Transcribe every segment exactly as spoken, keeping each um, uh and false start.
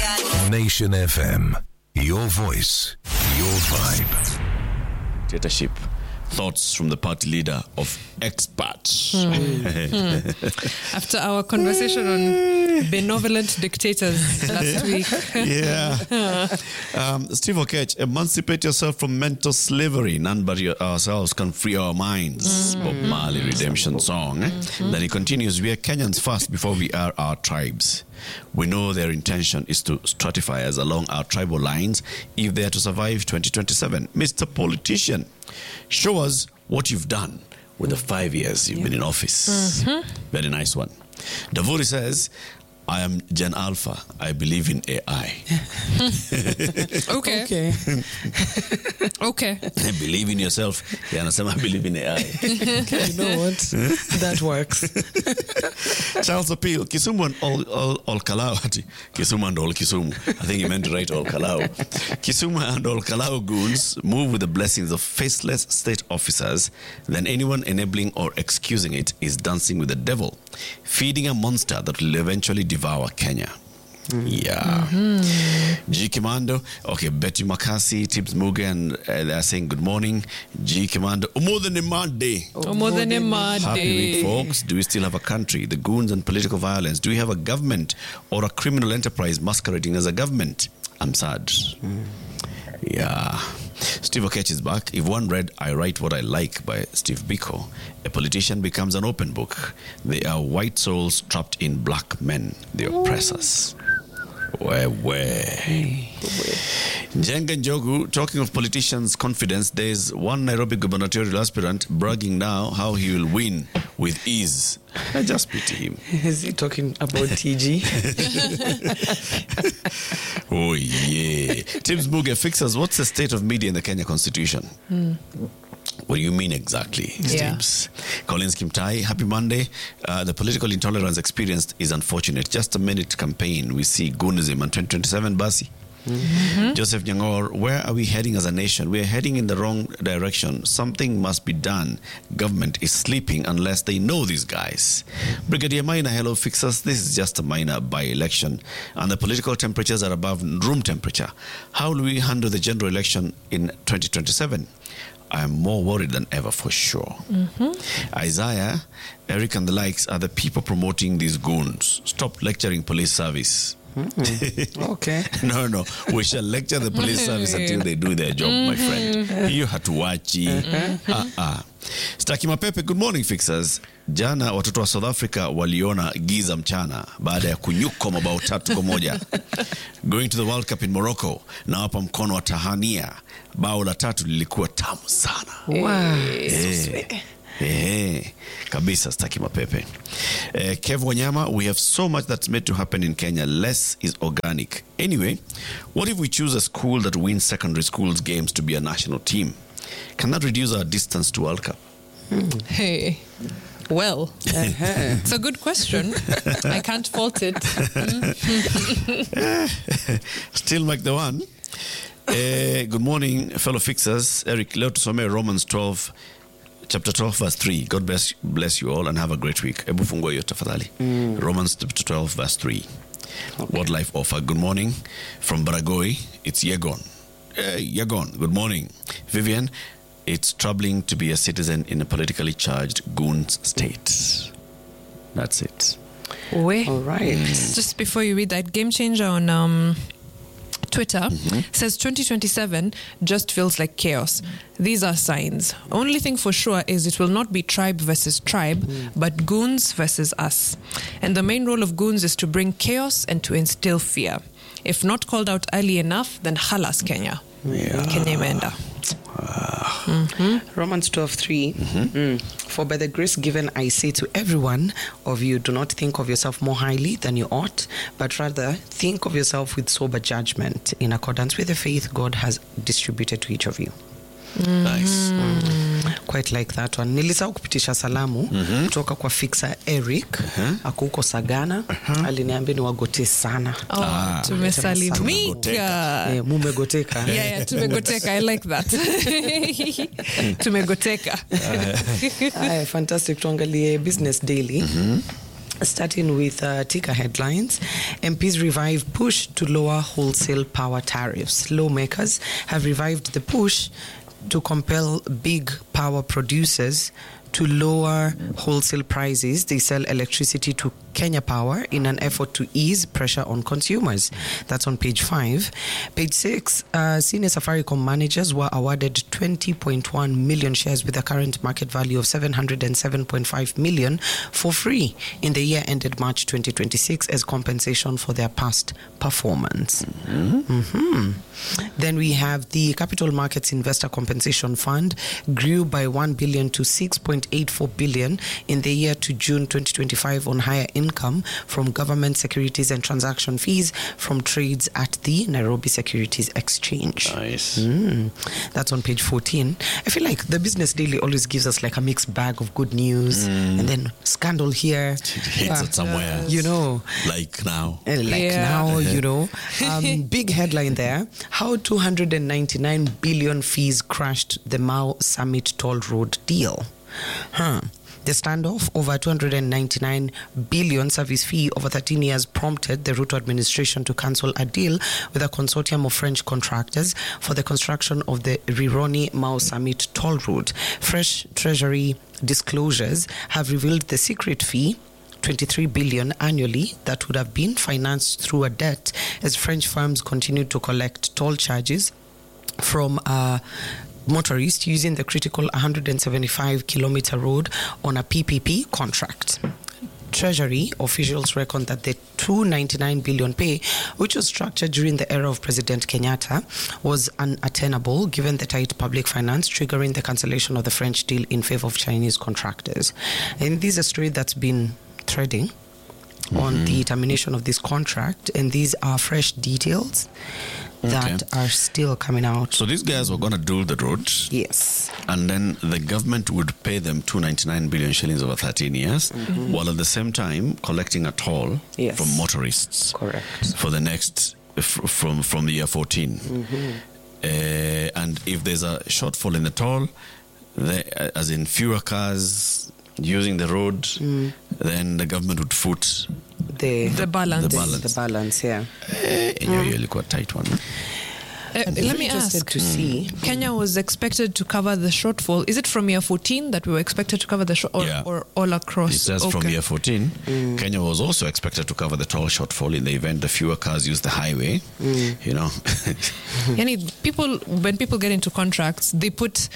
Nation F M. Your voice, your vibe. Dictatorship. Thoughts from the party leader of expats. Hmm. hmm. After our conversation on benevolent dictators last week. Yeah. um, Steve Okech, emancipate yourself from mental slavery. None but your, ourselves can free our minds. Mm. Bob Marley redemption song. Eh? Mm-hmm. Then he continues, we are Kenyans first before we are our tribes. We know their intention is to stratify us along our tribal lines if they are to survive twenty twenty-seven. Mister Politician, show us what you've done with the five years you've yeah. been in office. Mm-hmm. Very nice one. Davuri says, I am Gen Alpha. I believe in A I. Okay. Okay. Okay. Believe in yourself. Yeah, I believe in A I. Okay, you know what? That works. Charles Appeal. Kisumu and all, all, all Kalau. Kisumu and all Kisumu. I think he meant to write all Kalau. Kisumu and all Kalau goons move with the blessings of faceless state officers. Then anyone enabling or excusing it is dancing with the devil, feeding a monster that will eventually devour Kenya. Mm. Yeah. Mm-hmm. G Commando. Okay, Betty Makasi, Tibbs Mugen, uh, they're saying good morning. G Commando. More than a Monday. More than a Monday. Happy week, folks. Do we still have a country? The goons and political violence. Do we have a government or a criminal enterprise masquerading as a government? I'm sad. Mm. Yeah. Steve Okech is back. If one read I Write What I Like by Steve Biko, a politician becomes an open book. They are white souls trapped in black men, the oppressors. Where, where? Njenga Njogu, talking of politicians' confidence, there's one Nairobi gubernatorial aspirant bragging now how he will win with ease. I just pity him. Is he talking about T G? Oh, yeah. Tibbs Muge fixes, what's the state of media in the Kenya Constitution? Hmm. What do you mean exactly, yeah. Tibbs? Collins Kimtai, happy Monday. Uh, the political intolerance experienced is unfortunate. Just a minute campaign, we see goonism and twenty twenty-seven Basi. Mm-hmm. Joseph Nyangor, where are we heading as a nation? We are heading in the wrong direction. Something must be done. Government is sleeping unless they know these guys. Brigadier Maina, hello, fixers. This is just a minor by-election, and the political temperatures are above room temperature. How will we handle the general election in twenty twenty-seven? I am more worried than ever, for sure. Mm-hmm. Isaiah, Eric and the likes are the people promoting these goons. Stop lecturing police service. Mm-hmm. Okay. No, no. We shall lecture the police service until they do their job, my friend. You hatuwachi. Uh-uh. Staki Mapepe, good morning, fixers. Jana watoto wa South Africa waliona giza mchana baada ya kunyuko mabao tatu kwa moja. Going to the World Cup in Morocco, na hapa mkono wa tahania. Bao la tatu lilikuwa tamu sana. Wow. Eh. Eh, kabisa Staki Mapepe. Eh, Kev Wanyama, we have so much that's made to happen in Kenya. Less is organic. Anyway, what if we choose a school that wins secondary schools games to be a national team? Can that reduce our distance to World Cup? Mm. Hey, well, uh-huh. It's a good question. I can't fault it. Still make the one. Uh, good morning, fellow fixers. Eric, leo tusome Romans twelve, chapter twelve, verse three. God bless, bless you all and have a great week. Ebu fungua hiyo tafadhali. Mm. Romans chapter twelve, verse three. Okay. What life offer. Good morning from Baragoi. It's Yegon. Uh, Yegon, good morning. Vivian, it's troubling to be a citizen in a politically charged goons state. That's it. Wait. All right. Mm. Just before you read that, Game Changer on um, Twitter mm-hmm. says twenty twenty-seven just feels like chaos. These are signs. Only thing for sure is it will not be tribe versus tribe, mm. but goons versus us. And the main role of goons is to bring chaos and to instill fear. If not called out early enough, then halas Kenya. Yeah. Kenya imeenda. Ah. Mm-hmm. Romans twelve three. Mm-hmm. Mm. For by the grace given I say to everyone of you, do not think of yourself more highly than you ought, but rather think of yourself with sober judgment in accordance with the faith God has distributed to each of you. Mm-hmm. Nice. Mm. Quite like that one. Nilisahau kupitisha salamu mm-hmm. kutoka kwa fixer Eric uh-huh. ako huko Sagana uh-huh. aliniambia ni wagote sana. Oh, ah. Tumesalimika. Eh, mumegoteka. Yeah, yeah, tumegoteka. I like that. Tumegoteka. Ay, fantastic. Tuangalie Business Daily. Mm-hmm. Starting with uh, ticker headlines, M Ps revive push to lower wholesale power tariffs. Lawmakers have revived the push to compel big power producers to lower wholesale prices they sell electricity to Kenya Power in an effort to ease pressure on consumers. That's on page five. Page six, uh, senior Safaricom managers were awarded twenty point one million shares with a current market value of seven hundred seven point five million for free in the year ended March twenty twenty-six as compensation for their past performance. Mm-hmm. Mm-hmm. Then we have the Capital Markets Investor Compensation Fund grew by one billion to six point eight four billion in the year to June twenty twenty-five on higher income from government securities and transaction fees from trades at the Nairobi Securities Exchange. Nice. Mm. That's on page fourteen. I feel like the Business Daily always gives us like a mixed bag of good news Mm. and then scandal here. It hits Ah, it somewhere. you know, Like now. uh, like Yeah. now, you know. Um, big headline there. How two hundred ninety-nine billion fees crashed the Mao Summit toll road deal. Huh. The standoff over two hundred ninety-nine billion service fee over thirteen years prompted the Ruto administration to cancel a deal with a consortium of French contractors for the construction of the Rironi Mao Summit toll road. Fresh Treasury disclosures have revealed the secret fee, twenty-three billion annually, that would have been financed through a debt as French firms continued to collect toll charges from uh, motorists using the critical one hundred seventy-five kilometer road on a P P P contract. Treasury officials reckon that the two hundred ninety-nine billion pay, which was structured during the era of President Kenyatta, was unattainable given the tight public finance, triggering the cancellation of the French deal in favor of Chinese contractors. And this is a story that's been threading mm-hmm. on the termination of this contract, and these are fresh details that Okay. are still coming out. So these guys were going to do the road, Yes. and then the government would pay them two hundred ninety-nine billion shillings over thirteen years, while at the same time collecting a toll Yes. from motorists Correct. for the next f- from from the year fourteen. Uh, and if there's a shortfall in the toll, the, as in fewer cars using the road, then the government would foot The, The balance. The balance. The balance, yeah. eh, enyewe hiyo ilikuwa tight one. Uh, I'd be let very me interested ask. to see. Kenya was expected to cover the shortfall. Is it from year fourteen that we were expected to cover the short, or, Yeah. or all across? It says from Okay. year fourteen, Kenya was also expected to cover the toll shortfall in the event the fewer cars use the highway. You know, Yani, people, when people get into contracts, they put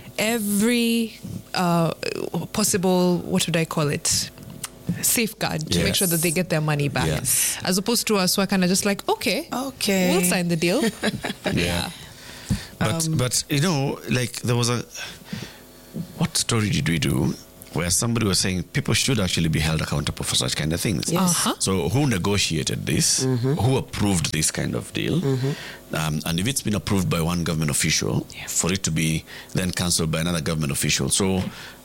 every uh, possible, what would I call it, safeguard to make Yes. sure that they get their money back. Yes. As opposed to us who are kind of just like, okay, Okay. we'll sign the deal. yeah. But but you know, like there was a what story did we do where somebody was saying people should actually be held accountable for such kind of things. Yes. Uh-huh. So who negotiated this? Who approved this kind of deal? Um, and if it's been approved by one government official, for it to be then cancelled by another government official, so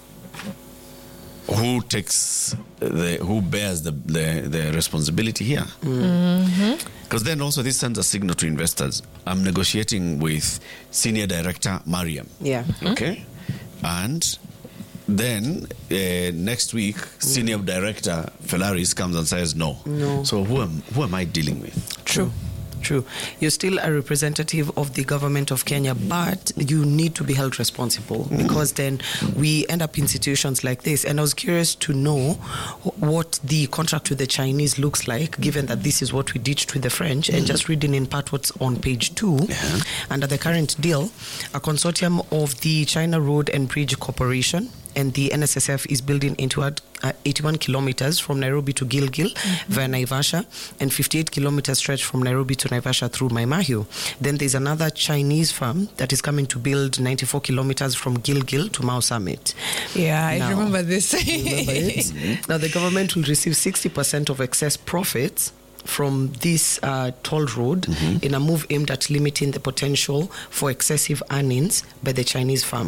who takes the who bears the the, the responsibility here? Because then also this sends a signal to investors. I'm negotiating with senior director Mariam. Yeah. Okay, and then uh, next week senior director Felaris comes and says no. No. So who am who am I dealing with? True. True. You're still a representative of the government of Kenya, but you need to be held responsible because then we end up in situations like this. And I was curious to know what the contract with the Chinese looks like, given that this is what we ditched with the French. And just reading in part what's on page two, under the current deal, a consortium of the China Road and Bridge Corporation and the N S S F is building into uh, eighty-one kilometers from Nairobi to Gilgil via Naivasha and fifty-eight kilometers stretch from Nairobi to Naivasha through Mai Mahiu. Then there's another Chinese firm that is coming to build ninety-four kilometers from Gilgil to Mao Summit. Yeah, I Now- remember this. Remember it? Now the government will receive sixty percent of excess profits from this uh, toll road in a move aimed at limiting the potential for excessive earnings by the Chinese firm.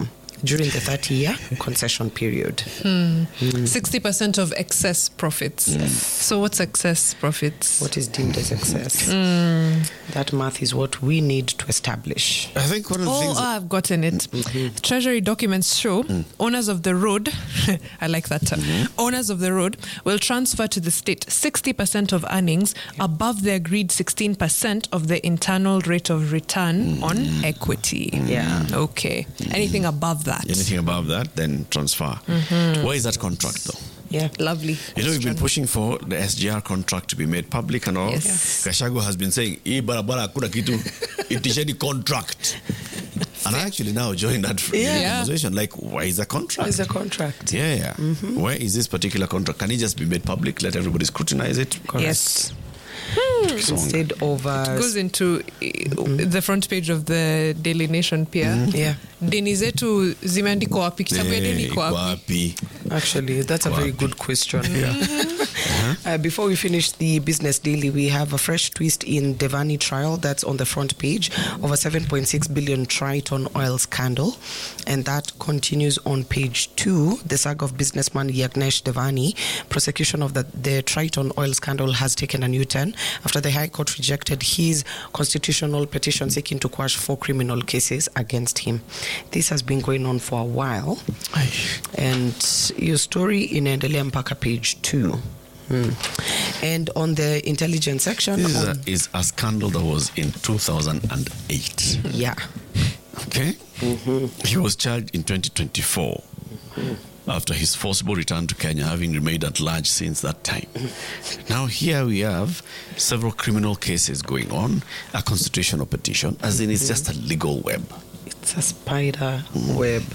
during the thirty-year concession period. Hmm. Mm. sixty percent of excess profits. Yes. So what's excess profits? What is deemed as excess? Mm. That math is what we need to establish. I think one of the Oh, things... oh, I've gotten it. Mm-hmm. Treasury documents show mm. owners of the road, I like that term, mm-hmm. owners of the road will transfer to the state sixty percent of earnings yeah. above the agreed sixteen percent of the internal rate of return mm. on equity. Yeah. Okay. Mm. Anything above that? Anything above that, then transfer. Mm-hmm. Where is that contract, though? Yeah, lovely. You know, we've been pushing for the S G R contract to be made public and all. Yes. Gachagua has been saying, "Hii barabara hakuna kitu, itisheni contract." And I actually now joined that yeah. conversation. Like, why is a contract? Why is a contract? Yeah, yeah. Mm-hmm. Where is this particular contract? Can it just be made public? Let everybody scrutinize it? Correct. Yes. Hmm. Instead of uh, goes into mm-hmm. the front page of the Daily Nation pia. Mm-hmm. Yeah. Deni zetu zimeandikwa wapi? Kitabu ya deni kwa wapi? Actually, that's a very good question. Yeah. uh-huh. uh, before we finish the Business Daily, we have a fresh twist in Devani trial that's on the front page of a seven point six billion Triton oil scandal. And that continues on page two. The saga of businessman Yagnesh Devani. Prosecution of the, the Triton oil scandal has taken a new turn after the High Court rejected his constitutional petition seeking to quash four criminal cases against him. This has been going on for a while. And your story inaendelea mpaka page two. Hmm. And on the intelligence section... This is on, a, is a scandal that was in two thousand eight. Yeah. Okay? Mm-hmm. He was charged in twenty twenty-four mm-hmm. after his forcible return to Kenya, having remained at large since that time. Mm-hmm. Now here we have several criminal cases going on, a constitutional petition, as in it's just a legal web. It's a spider mm-hmm. web.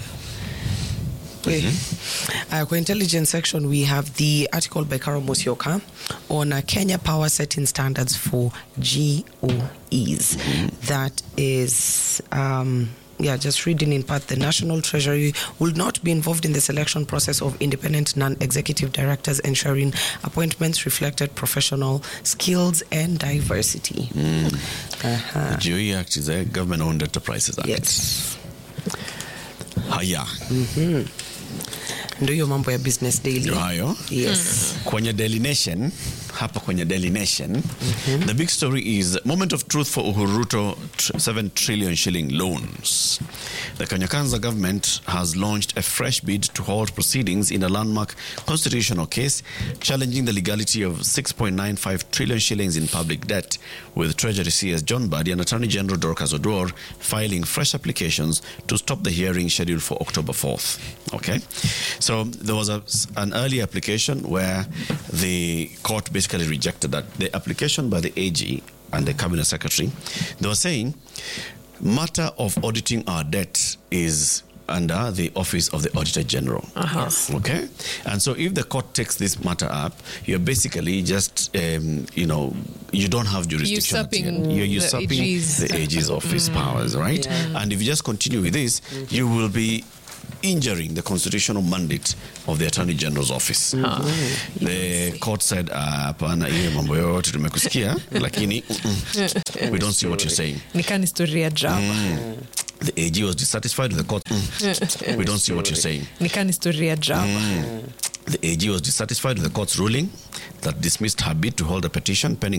Mm-hmm. Uh, for intelligence section, we have the article by Karo Musyoka on uh, Kenya power setting standards for G O Es. Mm-hmm. That is, um, yeah, just reading in part, the National Treasury will not be involved in the selection process of independent non-executive directors, ensuring appointments reflected professional skills and diversity. Mm. Uh-huh. The G O E Act is a Government-Owned Enterprises Act. Yes. Haya. Mm-hmm. Ndio hiyo mambo ya Business Daily. Ndio hayo. Yes. Kwenye Daily Nation, hapa kwenye Daily Nation, mm-hmm. the big story is moment of truth for Uhuru Ruto seven trillion shilling loans. The Kenya Kwanza government has launched a fresh bid to halt proceedings in a landmark constitutional case challenging the legality of six point nine five trillion shillings in public debt, with Treasury C S John Badi and Attorney General Dorcas Oduor filing fresh applications to stop the hearing scheduled for October fourth. Okay? So there was a, an early application where the court basically rejected that. The application by the A G and the Cabinet Secretary, they were saying, matter of auditing our debt is under the office of the Auditor General. Uh-huh. Yes. Okay? And so if the court takes this matter up, you're basically just, um, you know, you don't have jurisdiction. Usurping You're usurping the A G's, the A G's office powers, right? Yeah. And if you just continue with this, mm-hmm. you will be injuring the constitutional mandate of the Attorney General's office. Mm-hmm. The court said, hapana, hiyo mambo yote tumekusikia, lakini we don't see what you're saying. Nikani historia drama. Mm. The A G was dissatisfied with the court. Mm. We don't see what you're saying. Nikani historia drama. Mm. The A G was dissatisfied with the court's ruling that dismissed her bid to hold a petition pending